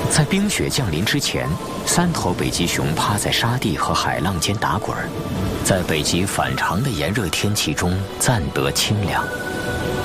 在冰雪降临之前，3头北极熊趴在沙地和海浪间打滚，在北极反常的炎热天气中暂得清凉。